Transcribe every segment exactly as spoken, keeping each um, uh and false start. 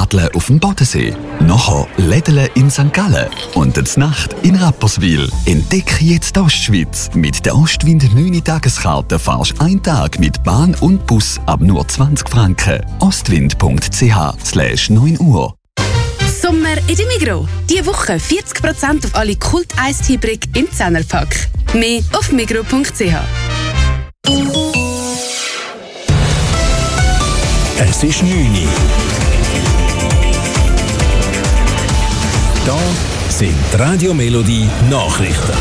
Baden auf dem Bodensee. Nachher Lädele in Sankt Gallen. Und die Nacht in Rapperswil. Entdecke jetzt die Ostschweiz. Mit der Ostwind neun Tageskarte fahrst du einen Tag mit Bahn und Bus ab nur zwanzig Franken. ostwind punkt c h slash neun Uhr. Sommer in der Migros. Diese Woche vierzig Prozent auf alle Kult-Eisteebrick im Zehnerpack. Mehr auf migros punkt c h. Es ist neun Uhr. Da sind die Radio Melodie Nachrichten.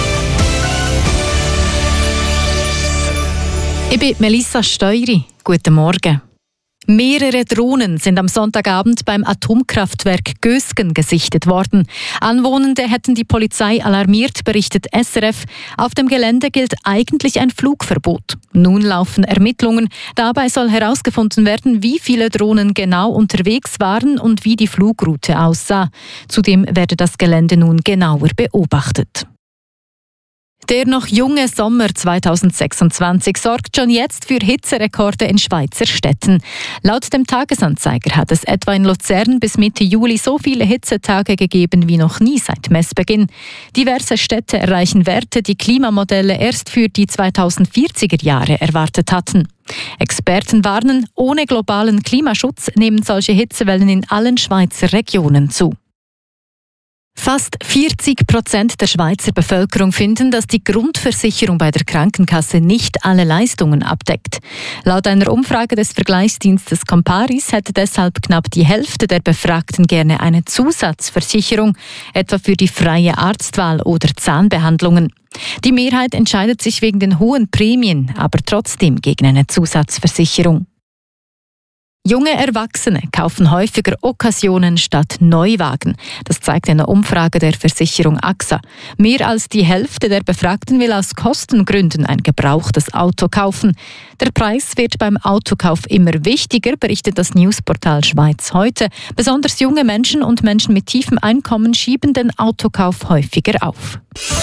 Ich bin Melissa Steury. Guten Morgen. Mehrere Drohnen sind am Sonntagabend beim Atomkraftwerk Gösgen gesichtet worden. Anwohnende hätten die Polizei alarmiert, berichtet S R F. Auf dem Gelände gilt eigentlich ein Flugverbot. Nun laufen Ermittlungen. Dabei soll herausgefunden werden, wie viele Drohnen genau unterwegs waren und wie die Flugroute aussah. Zudem werde das Gelände nun genauer beobachtet. Der noch junge Sommer zweitausendsechsundzwanzig sorgt schon jetzt für Hitzerekorde in Schweizer Städten. Laut dem Tagesanzeiger hat es etwa in Luzern bis Mitte Juli so viele Hitzetage gegeben wie noch nie seit Messbeginn. Diverse Städte erreichen Werte, die Klimamodelle erst für die zweitausendvierziger Jahre erwartet hatten. Experten warnen, ohne globalen Klimaschutz nehmen solche Hitzewellen in allen Schweizer Regionen zu. Fast vierzig Prozent der Schweizer Bevölkerung finden, dass die Grundversicherung bei der Krankenkasse nicht alle Leistungen abdeckt. Laut einer Umfrage des Vergleichsdienstes Comparis hätte deshalb knapp die Hälfte der Befragten gerne eine Zusatzversicherung, etwa für die freie Arztwahl oder Zahnbehandlungen. Die Mehrheit entscheidet sich wegen den hohen Prämien, aber trotzdem gegen eine Zusatzversicherung. Junge Erwachsene kaufen häufiger Okkasionen statt Neuwagen. Das zeigt eine Umfrage der Versicherung A X A. Mehr als die Hälfte der Befragten will aus Kostengründen ein gebrauchtes Auto kaufen. Der Preis wird beim Autokauf immer wichtiger, berichtet das Newsportal Schweiz heute. Besonders junge Menschen und Menschen mit tiefem Einkommen schieben den Autokauf häufiger auf.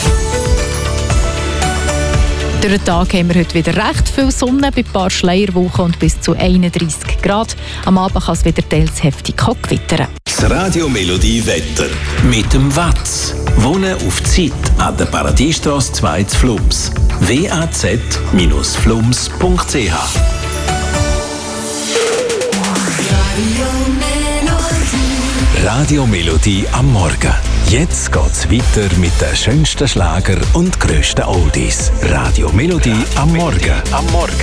Durch den Tag haben wir heute wieder recht viel Sonne, bei ein paar Schleierwochen und bis zu einunddreissig Grad. Am Abend kann es wieder teils heftig gewittern. Das Radio Melodie Wetter mit dem Watz. Wohnen auf Zeit an der Paradiesstrasse zwei zu Flums. w a z Bindestrich flums punkt c h. Radio Melodie am Morgen. Jetzt geht's weiter mit den schönsten Schlager und grössten Oldies. Radio Melodie am Morgen. Am Morgen.